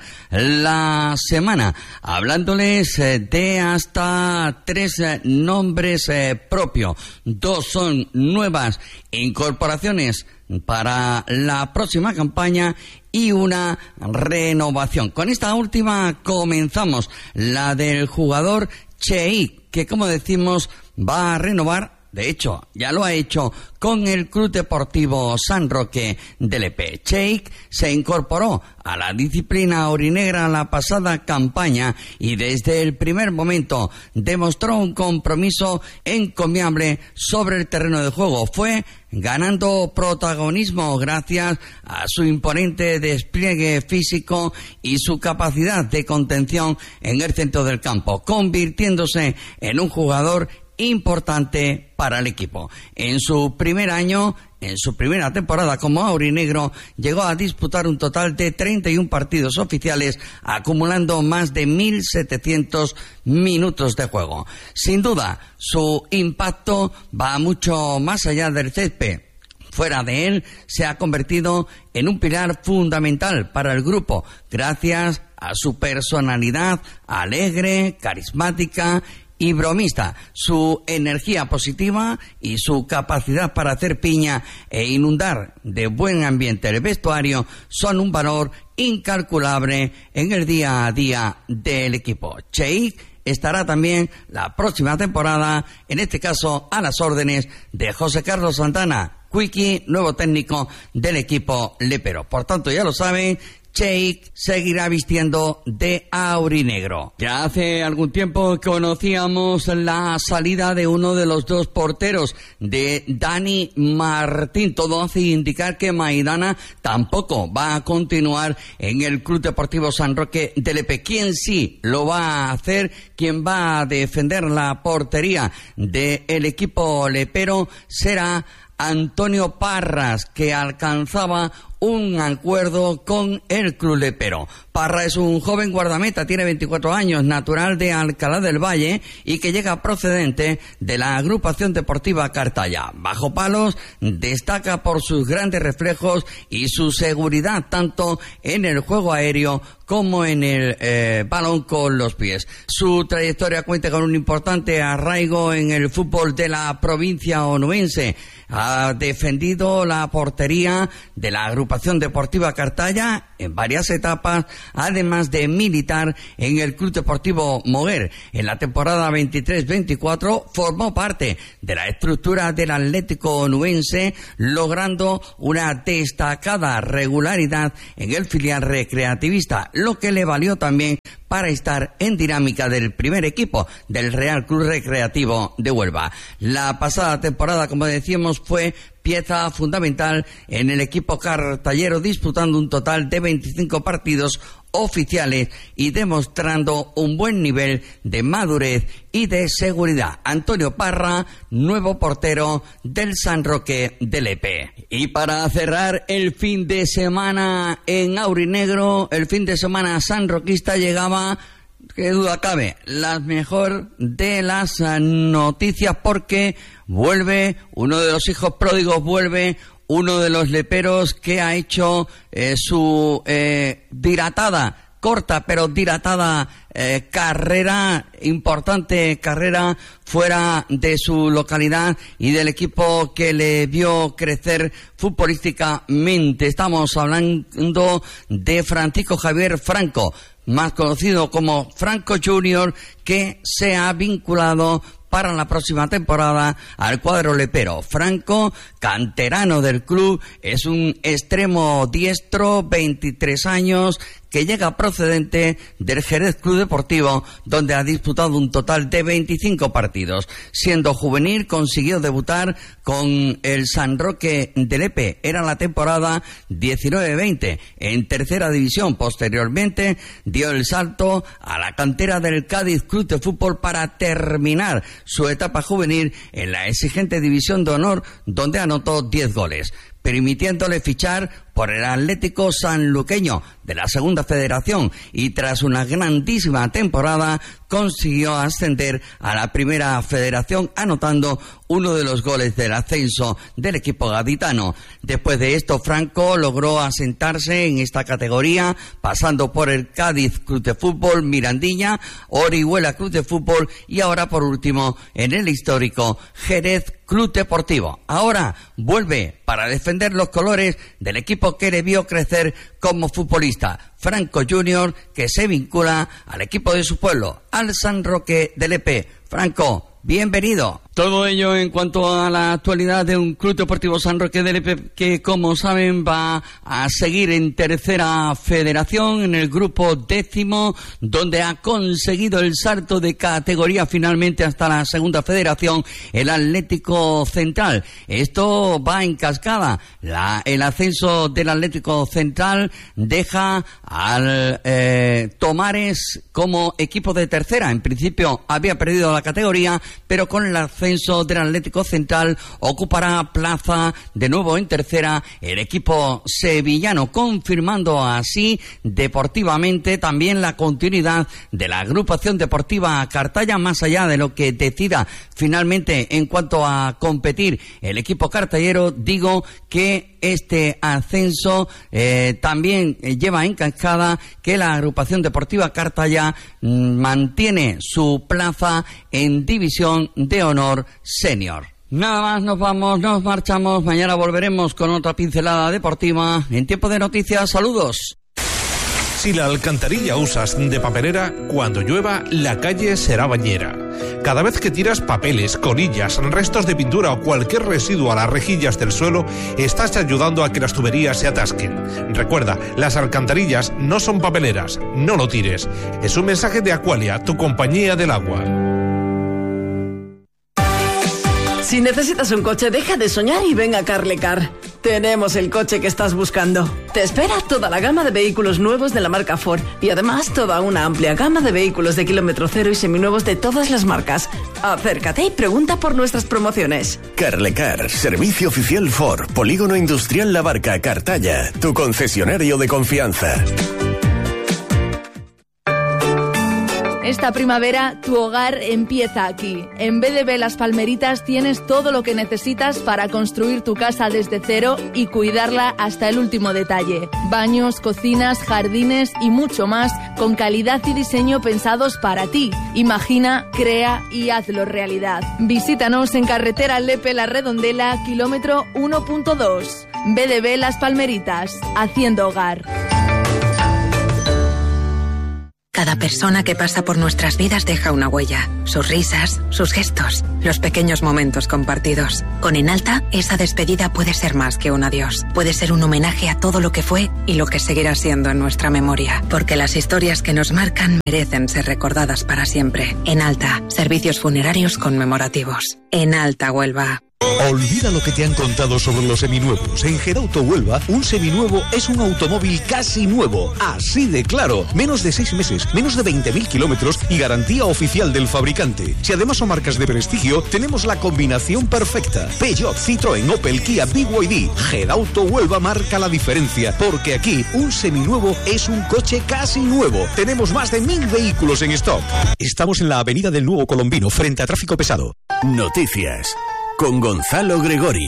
la semana hablándoles de hasta tres nombres eh, propios. Dos son nuevas incorporaciones para la próxima campaña y una renovación. Con esta última comenzamos, la del jugador Cheik, que como decimos va a renovar. De hecho, ya lo ha hecho con el Club Deportivo San Roque de Lepe. Cheik se incorporó a la disciplina aurinegra la pasada campaña y desde el primer momento demostró un compromiso encomiable sobre el terreno de juego. Fue ganando protagonismo gracias a su imponente despliegue físico y su capacidad de contención en el centro del campo, convirtiéndose en un jugador importante para el equipo. En su primer año, en su primera temporada como aurinegro, llegó a disputar un total de treinta y uno partidos oficiales, acumulando más de mil setecientos minutos de juego. Sin duda, su impacto va mucho más allá del césped. Fuera de él, se ha convertido en un pilar fundamental para el grupo, gracias a su personalidad alegre, carismática y bromista. Su energía positiva y su capacidad para hacer piña e inundar de buen ambiente el vestuario son un valor incalculable en el día a día del equipo. Cheik estará también la próxima temporada, en este caso a las órdenes de José Carlos Santana, Quickie, nuevo técnico del equipo lepero. Por tanto, ya lo saben, Cheik seguirá vistiendo de aurinegro. Ya hace algún tiempo conocíamos la salida de uno de los dos porteros, de Dani Martín. Todo hace indicar que Maidana tampoco va a continuar en el Club Deportivo San Roque de Lepe. ¿Quién sí lo va a hacer? ¿Quién va a defender la portería del equipo lepero? Será Antonio Parras, que alcanzaba un acuerdo con el club lepero. Parra es un joven guardameta, tiene veinticuatro años, natural de Alcalá del Valle y que llega procedente de la agrupación deportiva Cartaya. Bajo palos destaca por sus grandes reflejos y su seguridad tanto en el juego aéreo como en el eh, balón con los pies. Su trayectoria cuenta con un importante arraigo en el fútbol de la provincia onubense. Ha defendido la portería de la agrupación deportiva Cartaya en varias etapas, además de militar en el Club Deportivo Moguer. En la temporada veintitrés veinticuatro formó parte de la estructura del Atlético Onubense, logrando una destacada regularidad en el filial recreativista, lo que le valió también para estar en dinámica del primer equipo del Real Club Recreativo de Huelva. La pasada temporada, como decíamos, fue pieza fundamental en el equipo cartallero, disputando un total de veinticinco partidos oficiales y demostrando un buen nivel de madurez y de seguridad. Antonio Parra, nuevo portero del San Roque de Lepe. Y para cerrar el fin de semana en aurinegro, el fin de semana sanroquista, llegaba, qué duda cabe, la mejor de las noticias, porque vuelve uno de los hijos pródigos, vuelve uno de los leperos que ha hecho eh, su eh, dilatada, corta pero dilatada eh, carrera, importante carrera fuera de su localidad y del equipo que le vio crecer futbolísticamente. Estamos hablando de Francisco Javier Franco, más conocido como Franco Junior, que se ha vinculado para la próxima temporada al cuadro lepero. Franco, canterano del club, es un extremo diestro, veintitrés años, que llega procedente del Jerez Club Deportivo, donde ha disputado un total de veinticinco partidos. Siendo juvenil, consiguió debutar con el San Roque de Lepe. Era la temporada diecinueve veinte en tercera división. Posteriormente dio el salto a la cantera del Cádiz Club de Fútbol para terminar su etapa juvenil en la exigente división de honor, donde anotó diez goles, permitiéndole fichar por el Atlético Sanluqueño de la Segunda Federación, y tras una grandísima temporada consiguió ascender a la Primera Federación, anotando uno de los goles del ascenso del equipo gaditano. Después de esto, Franco logró asentarse en esta categoría, pasando por el Cádiz Club de Fútbol, Mirandilla, Orihuela Club de Fútbol y ahora por último en el histórico Jerez Club Deportivo. Ahora vuelve para defender los colores del equipo que le vio crecer como futbolista. Franco Junior, que se vincula al equipo de su pueblo, al San Roque de Lepe. Franco, bienvenido. Todo ello en cuanto a la actualidad de un Club Deportivo San Roque de Lepe que, como saben, va a seguir en tercera federación, en el grupo décimo, donde ha conseguido el salto de categoría finalmente hasta la segunda federación, el Atlético Central. Esto va en cascada. La, el ascenso del Atlético Central deja al eh, Tomares como equipo de tercera. En principio había perdido la categoría, pero con el ascenso del Atlético Central ocupará plaza de nuevo en tercera el equipo sevillano, confirmando así deportivamente también la continuidad de la agrupación deportiva Cartaya, más allá de lo que decida finalmente en cuanto a competir el equipo cartallero. Digo que este ascenso eh, también lleva en cascada que la agrupación deportiva Cartaya mm, mantiene su plaza en división de honor senior. Nada más, nos vamos, nos marchamos. Mañana volveremos con otra pincelada deportiva en Tiempo de Noticias. Saludos. Si la alcantarilla usas de papelera, cuando llueva, la calle será bañera. Cada vez que tiras papeles, colillas, restos de pintura o cualquier residuo a las rejillas del suelo, estás ayudando a que las tuberías se atasquen. Recuerda, las alcantarillas no son papeleras, no lo tires. Es un mensaje de Aqualia, tu compañía del agua. Si necesitas un coche, deja de soñar y ven a Carlecar. Tenemos el coche que estás buscando. Te espera toda la gama de vehículos nuevos de la marca Ford y además toda una amplia gama de vehículos de kilómetro cero y seminuevos de todas las marcas. Acércate y pregunta por nuestras promociones. Carlecar, servicio oficial Ford, Polígono Industrial La Barca, Cartaya, tu concesionario de confianza. Esta primavera, tu hogar empieza aquí. En B D B Las Palmeritas tienes todo lo que necesitas para construir tu casa desde cero y cuidarla hasta el último detalle. Baños, cocinas, jardines y mucho más con calidad y diseño pensados para ti. Imagina, crea y hazlo realidad. Visítanos en carretera Lepe La Redondela, kilómetro uno punto dos. B D B Las Palmeritas, haciendo hogar. Cada persona que pasa por nuestras vidas deja una huella. Sus risas, sus gestos, los pequeños momentos compartidos. Con Enalta, esa despedida puede ser más que un adiós. Puede ser un homenaje a todo lo que fue y lo que seguirá siendo en nuestra memoria. Porque las historias que nos marcan merecen ser recordadas para siempre. Enalta, servicios funerarios conmemorativos. Enalta Huelva. Olvida lo que te han contado sobre los seminuevos. En Gerauto Huelva, un seminuevo es un automóvil casi nuevo. Así de claro. Menos de seis meses, menos de veinte mil kilómetros y garantía oficial del fabricante. Si además son marcas de prestigio, tenemos la combinación perfecta. Peugeot, Citroën, Opel, Kia, B Y D. Gerauto Huelva marca la diferencia. Porque aquí, un seminuevo es un coche casi nuevo. Tenemos más de mil vehículos en stock. Estamos en la Avenida del Nuevo Colombino, frente a tráfico pesado. Noticias con Gonzalo Gregori.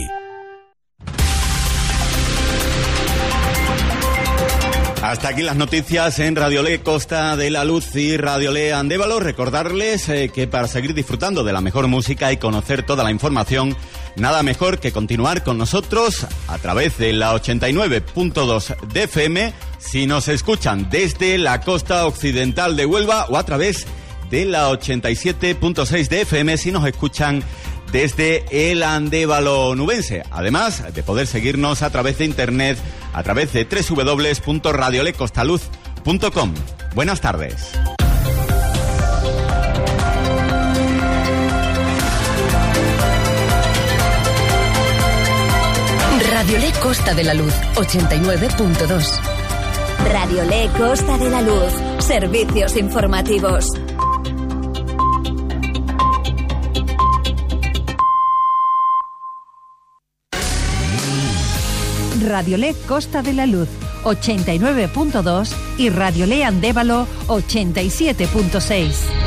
Hasta aquí las noticias en Radiolé Costa de la Luz y Radiolé Andévalo. Recordarles eh, que para seguir disfrutando de la mejor música y conocer toda la información, nada mejor que continuar con nosotros a través de la ochenta y nueve punto dos de F M, si nos escuchan desde la costa occidental de Huelva, o a través de la ochenta y siete punto seis de F M si nos escuchan desde el Andévalo nubense, además de poder seguirnos a través de internet, a través de doble u doble u doble u punto radiolecostaluz punto com. Buenas tardes. Radiolé Costa de la Luz, ochenta y nueve punto dos. Radiolé Costa de la Luz, servicios informativos. Radiolé Costa de la Luz, ochenta y nueve punto dos y Radiolé Andévalo, ochenta y siete punto seis.